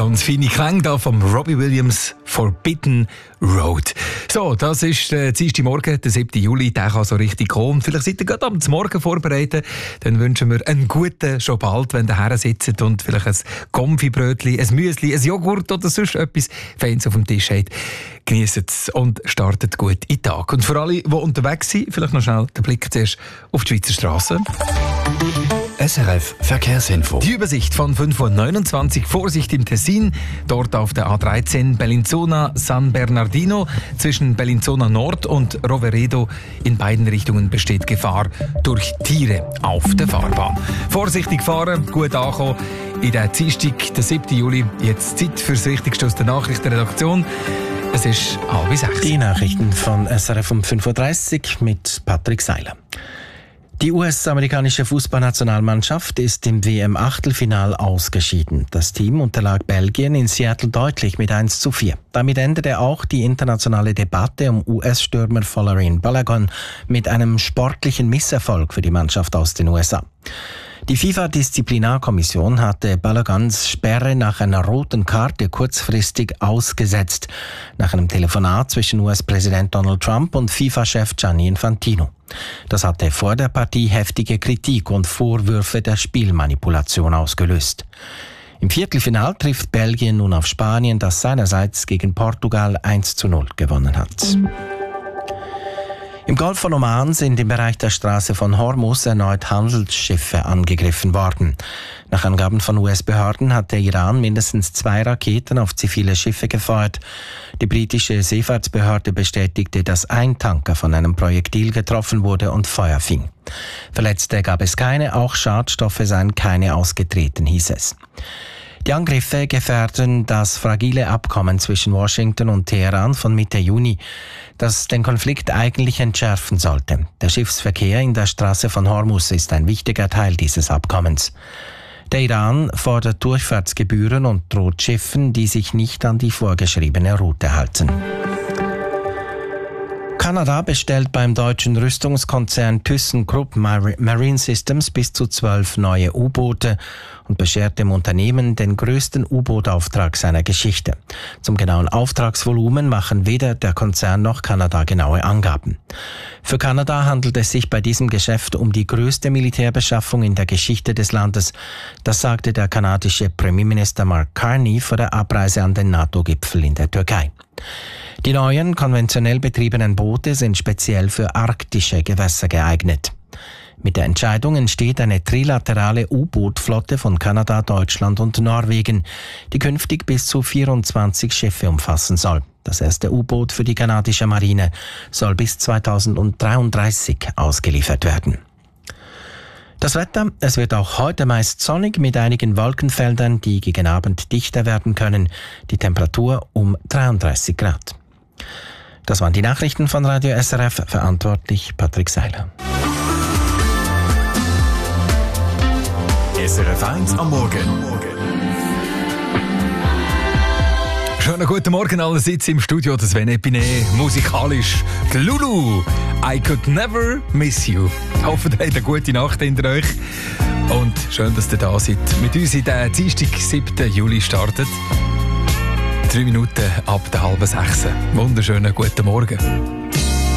Ganz feine Klänge da vom Robbie Williams, Forbidden Road. So, das ist der Dienstagmorgen, der 7. Juli. Der kann so richtig kommen. Vielleicht seid ihr gerade am Morgen vorbereitet. Dann wünschen wir einen guten schon bald, wenn ihr her sitzt und vielleicht ein Konfibrötchen, ein Müsli, ein Joghurt oder sonst etwas Feines auf dem Tisch habt. Genießt es und startet gut in den Tag. Und für alle, die unterwegs sind, vielleicht noch schnell den Blick zuerst auf die Schweizer Straße. SRF Verkehrsinfo. Die Übersicht von 5.29 Uhr. Vorsicht im Tessin. Dort auf der A13 Bellinzona-San Bernardino. Zwischen Bellinzona Nord und Roveredo in beiden Richtungen besteht Gefahr durch Tiere auf der Fahrbahn. Vorsichtig fahren, gut ankommen. In der Dienstag, der 7. Juli. Jetzt Zeit für das Wichtigste aus der Nachrichtenredaktion. Es ist 5:30. Die Nachrichten von SRF um 5.30 Uhr mit Patrick Seiler. Die US-amerikanische Fußballnationalmannschaft ist im WM-Achtelfinal ausgeschieden. Das Team unterlag Belgien in Seattle deutlich mit 1:4. Damit endete auch die internationale Debatte um US-Stürmer Folarin Balogun mit einem sportlichen Misserfolg für die Mannschaft aus den USA. Die FIFA-Disziplinarkommission hatte Baloguns Sperre nach einer roten Karte kurzfristig ausgesetzt, nach einem Telefonat zwischen US-Präsident Donald Trump und FIFA-Chef Gianni Infantino. Das hatte vor der Partie heftige Kritik und Vorwürfe der Spielmanipulation ausgelöst. Im Viertelfinal trifft Belgien nun auf Spanien, das seinerseits gegen Portugal 1:0 gewonnen hat. Im Golf von Oman sind im Bereich der Straße von Hormuz erneut Handelsschiffe angegriffen worden. Nach Angaben von US-Behörden hat der Iran mindestens 2 Raketen auf zivile Schiffe gefeuert. Die britische Seefahrtsbehörde bestätigte, dass ein Tanker von einem Projektil getroffen wurde und Feuer fing. Verletzte gab es keine, auch Schadstoffe seien keine ausgetreten, hieß es. Die Angriffe gefährden das fragile Abkommen zwischen Washington und Teheran von Mitte Juni, das den Konflikt eigentlich entschärfen sollte. Der Schiffsverkehr in der Straße von Hormuz ist ein wichtiger Teil dieses Abkommens. Der Iran fordert Durchfahrtsgebühren und droht Schiffen, die sich nicht an die vorgeschriebene Route halten. Kanada bestellt beim deutschen Rüstungskonzern ThyssenKrupp Marine Systems bis zu 12 neue U-Boote und beschert dem Unternehmen den größten U-Boot-Auftrag seiner Geschichte. Zum genauen Auftragsvolumen machen weder der Konzern noch Kanada genaue Angaben. Für Kanada handelt es sich bei diesem Geschäft um die größte Militärbeschaffung in der Geschichte des Landes. Das sagte der kanadische Premierminister Mark Carney vor der Abreise an den NATO-Gipfel in der Türkei. Die neuen, konventionell betriebenen Boote sind speziell für arktische Gewässer geeignet. Mit der Entscheidung entsteht eine trilaterale U-Boot-Flotte von Kanada, Deutschland und Norwegen, die künftig bis zu 24 Schiffe umfassen soll. Das erste U-Boot für die kanadische Marine soll bis 2033 ausgeliefert werden. Das Wetter, es wird auch heute meist sonnig mit einigen Wolkenfeldern, die gegen Abend dichter werden können. Die Temperatur um 33 Grad. Das waren die Nachrichten von Radio SRF, verantwortlich Patrick Seiler. SRF 1 am Morgen. Schönen guten Morgen, alle sitzen im Studio, das Sven Epine, musikalisch die Lulu. I could never miss you. Ich hoffe, ihr habt eine gute Nacht hinter euch. Und schön, dass ihr da seid. Mit uns in den Dienstag, 7. Juli startet. 3 Minuten ab der 5:30. Wunderschönen guten Morgen.